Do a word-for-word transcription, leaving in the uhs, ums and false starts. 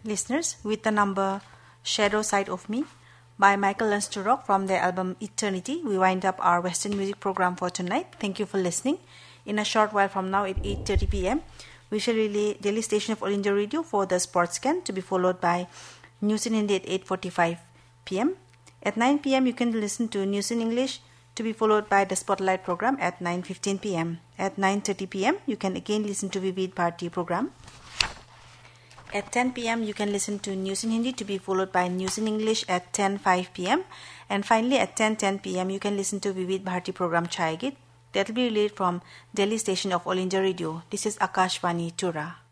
listeners, with the number Shadow Side of Me by Michael Learns to Rock from their album Eternity, we wind up our Western music program for tonight. Thank you for listening. In a short while from now at eight thirty p.m., we shall relay Delhi station of All India Radio for the sports scan, to be followed by News in Hindi at eight forty-five p.m. At nine p.m., you can listen to News in English, to be followed by the Spotlight program at nine fifteen p.m. At nine thirty p.m., you can again listen to Vivid Bharati program. At ten p.m., you can listen to News in Hindi, to be followed by News in English at ten oh five p.m. And finally, at ten ten p.m., you can listen to Vivid Bharati program Chai Git. That will be relayed from Delhi station of All India Radio. This is Akashvani Tura.